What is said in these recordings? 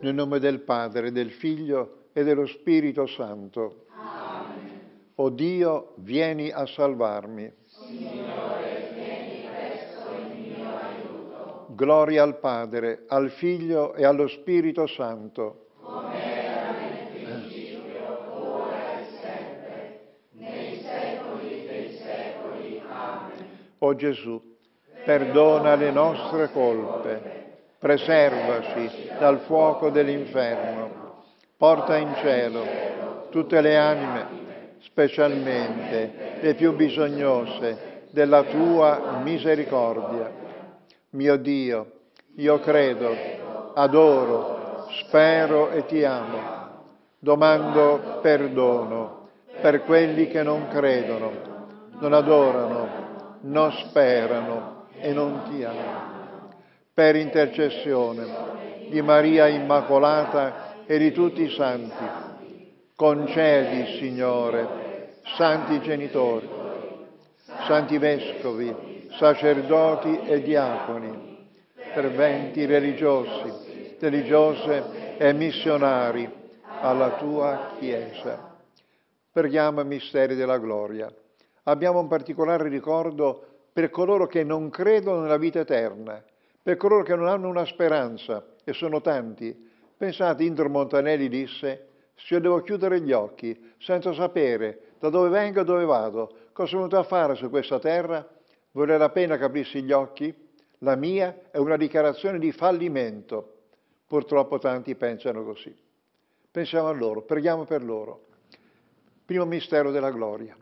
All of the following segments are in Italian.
Nel nome del Padre, del Figlio e dello Spirito Santo. Amen. O Dio, vieni a salvarmi. Signore, vieni presto in mio aiuto. Gloria al Padre, al Figlio e allo Spirito Santo. Come era nel principio, ora e sempre, nei secoli dei secoli. Amen. O Gesù, perdona le nostre colpe, preservaci dal fuoco dell'inferno, porta in cielo tutte le anime, specialmente le più bisognose della tua misericordia. Mio Dio, io credo, adoro, spero e ti amo. Domando perdono per quelli che non credono, non adorano, non sperano e non ti amano. Per intercessione di Maria Immacolata e di tutti i santi, concedi, Signore, santi genitori, santi vescovi, sacerdoti e diaconi, ferventi religiosi, religiose e missionari alla tua Chiesa. Preghiamo i misteri della gloria. Abbiamo un particolare ricordo per coloro che non credono nella vita eterna, per coloro che non hanno una speranza, e sono tanti. Pensate, Indro Montanelli disse: se io devo chiudere gli occhi senza sapere da dove vengo e dove vado, cosa sono venuto a fare su questa terra, vale la pena che aprissi gli occhi? La mia è una dichiarazione di fallimento. Purtroppo tanti pensano così. Pensiamo a loro, preghiamo per loro. Primo mistero della gloria.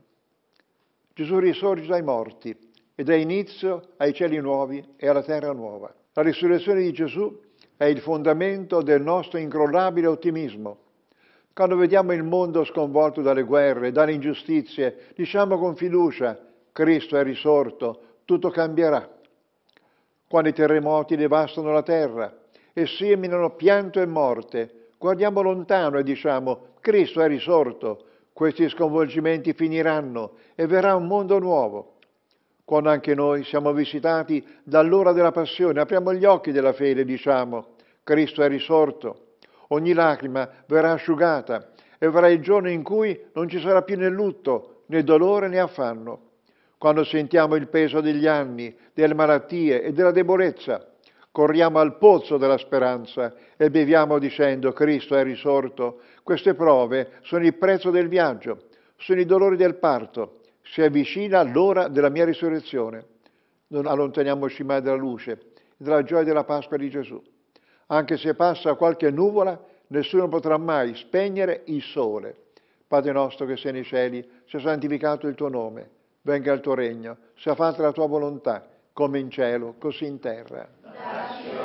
Gesù risorge dai morti e dà inizio ai cieli nuovi e alla terra nuova. La risurrezione di Gesù è il fondamento del nostro incrollabile ottimismo. Quando vediamo il mondo sconvolto dalle guerre, dalle ingiustizie, diciamo con fiducia: Cristo è risorto, tutto cambierà. Quando i terremoti devastano la terra e seminano pianto e morte, guardiamo lontano e diciamo: Cristo è risorto, questi sconvolgimenti finiranno e verrà un mondo nuovo. Quando anche noi siamo visitati dall'ora della passione, apriamo gli occhi della fede e diciamo: Cristo è risorto, ogni lacrima verrà asciugata e verrà il giorno in cui non ci sarà più né lutto, né dolore, né affanno. Quando sentiamo il peso degli anni, delle malattie e della debolezza, corriamo al pozzo della speranza e beviamo dicendo: Cristo è risorto. Queste prove sono il prezzo del viaggio, sono i dolori del parto. Si avvicina l'ora della mia risurrezione. Non allontaniamoci mai dalla luce e dalla gioia della Pasqua di Gesù. Anche se passa qualche nuvola, nessuno potrà mai spegnere il sole. Padre nostro che sei nei cieli, sia santificato il tuo nome. Venga il tuo regno, sia fatta la tua volontà, come in cielo, così in terra.